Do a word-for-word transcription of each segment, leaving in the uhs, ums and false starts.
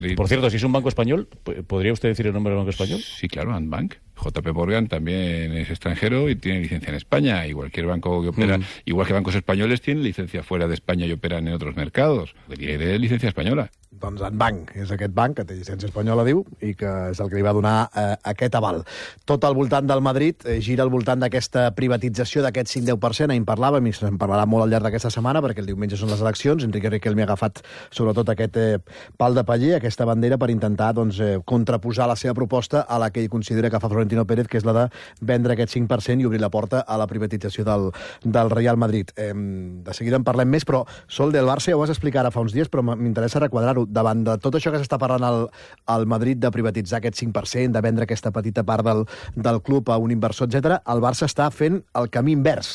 Por cierto, si es un banco español, ¿podría usted decir el nombre del banco español? Sí, claro, Antbank. J P Morgan también es extranjero y tiene licencia en España. Y cualquier banco que opera, mm. igual que bancos españoles, tienen licencia fuera de España y operan en otros mercados. Tiene licencia española. Doncs Antbank és aquest banc que té llicència espanyola, diu, i que és el que li va donar eh, aquest aval. Tot al voltant del Madrid eh, gira al voltant d'aquesta privatització d'aquest cinc a deu per cent. Ahir en parlàvem i se'n parlarà molt al llarg d'aquesta setmana, perquè el diumenge són les eleccions. Enrique Riquelme ha agafat sobretot aquest eh, pal de paller, aquesta bandera, per intentar doncs, eh, contraposar la seva proposta a la que ell considera que fa Florentino Pérez, que és la de vendre aquest cinc per cent i obrir la porta a la privatització del, del Real Madrid. Eh, de seguida en parlem més, però Sol, del Barça ja ho vas explicar ara fa uns dies, però m'interessa requadrar-ho. Davant de tot això que s'està parlant al, al Madrid de privatitzar aquest cinc per cent, de vendre aquesta petita part del, del club a un inversor, etcètera, el Barça està fent el camí invers.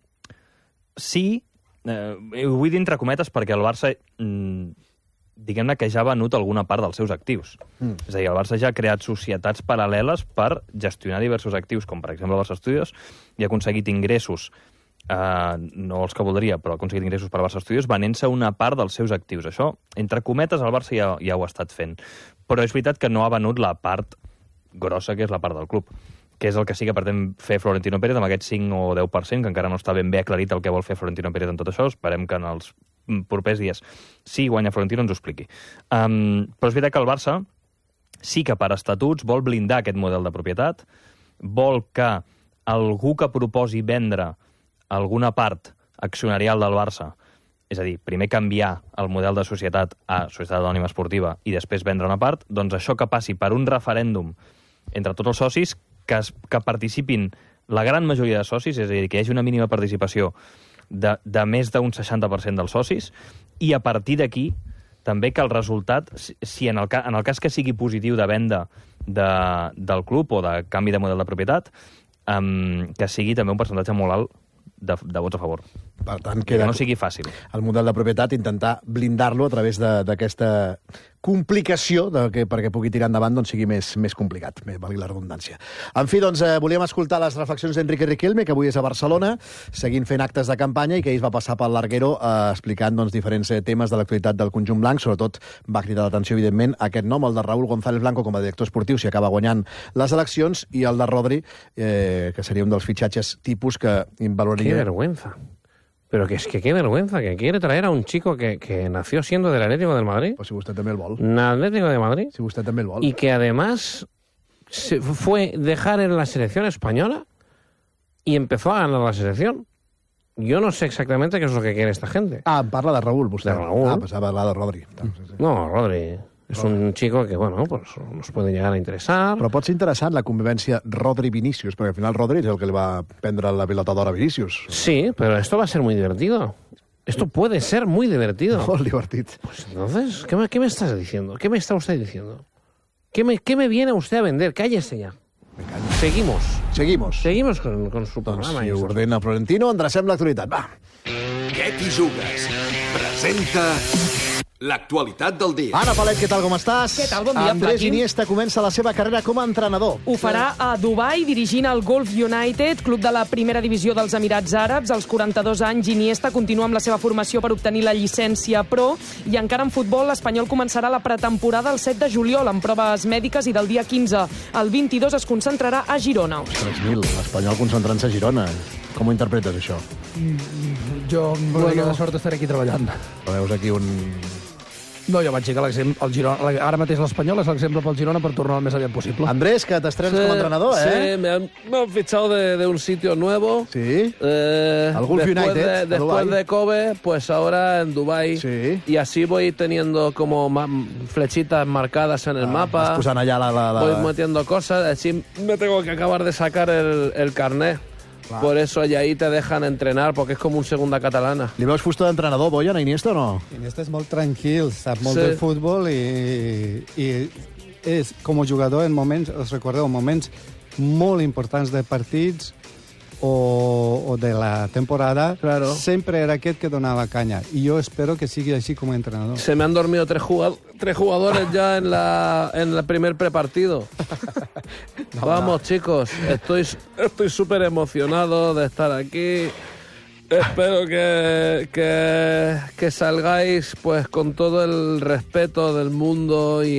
Sí, eh, ho vull dir entre cometes perquè el Barça, mm, diguem-ne que ja ha venut alguna part dels seus actius. Mm. És a dir, el Barça ja ha creat societats paral·leles per gestionar diversos actius, com per exemple el Barça Studios, i ha aconseguit ingressos Uh, no els que voldria, però ha aconseguit ingressos per Barça Studios venent-se una part dels seus actius. Això, entre cometes, el Barça ja, ja ho ha estat fent. Però és veritat que no ha venut la part grossa, que és la part del club, que és el que sí que pretén fer Florentino Pérez amb aquest cinc o deu per cent, que encara no està ben bé aclarit el que vol fer Florentino Pérez en tot això. Esperem que en els propers dies, si guanya Florentino, ens ho expliqui. Um, però és veritat que el Barça sí que per estatuts vol blindar aquest model de propietat, vol que algú que proposi vendre alguna part accionarial del Barça, és a dir, primer canviar el model de societat a societat anònima esportiva i després vendre una part, doncs això que passi per un referèndum entre tots els socis, que, es, que participin la gran majoria de socis, és a dir, que hi hagi una mínima participació de, de més d'un seixanta per cent dels socis, i a partir d'aquí també que el resultat, si en el, ca, en el cas que sigui positiu de venda de, del club o de canvi de model de propietat, um, que sigui també un percentatge molt alt De, de vots a favor. Per tant, queda que no sigui fàcil. El model de propietat, intentar blindar-lo a través d'aquesta complicació de que, perquè pugui tirar endavant doncs, sigui més, més complicat, més valgui la redundància. En fi, doncs, eh, volíem escoltar les reflexions d'Enrique Riquelme, que avui és a Barcelona, seguint fent actes de campanya i que ahir va passar pel Larguero eh, explicant doncs, diferents eh, temes de l'actualitat del conjunt blanc. Sobretot va cridar l'atenció, evidentment, aquest nom, el de Raúl González Blanco com a director esportiu, si acaba guanyant les eleccions, i el de Rodri, eh, que seria un dels fitxatges tipus que valoraria... Qué vergüenza. Pero que es que qué vergüenza, que quiere traer a un chico que, que nació siendo del Atlético de Madrid. Pues si usted también el vol. Atlético de Madrid. Si usted también el vol. Y que además se fue dejar en la selección española y empezó a ganar la selección. Yo no sé exactamente qué es lo que quiere esta gente. Ah, parla de Raúl, vostè. De Raúl. Ah, pues a parlar de Rodri. No, Rodri... És un chico que, bueno, pues nos puede llegar a interesar. Però pot ser interessant la convivència Rodri-Vinícius, perquè al final Rodri és el que li va prendre la pilota d'or a Vinícius. Sí, pero esto va a ser muy divertido. Esto puede ser muy divertido. Molt divertit. Pues entonces, ¿qué me, qué me estás diciendo? ¿Qué me está usted diciendo? ¿Qué me, qué me viene usted a vender? Cállese ya. Seguimos. Seguimos. Seguimos con, con su doncs, programa. Si ho ordena Florentino, endrecem l'actualitat. Va. Què t'hi jugues? Presenta... l'actualitat del dia. Anna Palet, què tal, com estàs? Què tal, bon dia, Andrés Flaqui. Iniesta comença la seva carrera com a entrenador. Ho farà a Dubai, dirigint el Gulf United, club de la primera divisió dels Emirats Àrabs. Als quaranta-dos anys, Iniesta continua amb la seva formació per obtenir la llicència pro, i encara en futbol, l'Espanyol començarà la pretemporada el set de juliol, amb proves mèdiques, i del dia quinze al vint-i-dos es concentrarà a Girona. Ostres, mil, l'Espanyol concentrant-se a Girona. Com ho interpretes, això? Jo, amb una mica de sort, estaré aquí treballant. Però veus aquí un... No, jo vaig dir que l'exemple, el Girona, ara mateix l'Espanyol és l'exemple pel Girona per tornar el més aviat possible. Andrés, que t'estrenes Sí, como entrenador, ¿eh? Sí, me han, me han fichado de, de un sitio nuevo. Sí. Eh, Al Gulf después United, de, a después Dubái. de Kobe, pues ahora en Dubái. Sí. Y así voy teniendo como ma- flechitas marcadas en el Ah, mapa. vas posant allà la... la, la... Voy metiendo cosas, así me tengo que acabar de sacar el, el carnet. Clar. Por eso y ahí te dejan entrenar, porque es como un segunda catalana. Li veus fusta d'entrenador, Boyan, a Iniesta o no? Iniesta és molt tranquil, sap molt Sí. del futbol i, i és, com a jugador, en moments, us recordeu, moments molt importants de partits o, o de la temporada, Claro. sempre era aquest que donava canya. I jo espero que sigui així com a entrenador. Se me han dormido tres, jugad- tres jugadores ya en la en el primer prepartido. Vamos, chicos, estoy estoy súper emocionado de estar aquí. Espero que, que, que salgáis pues con todo el respeto del mundo y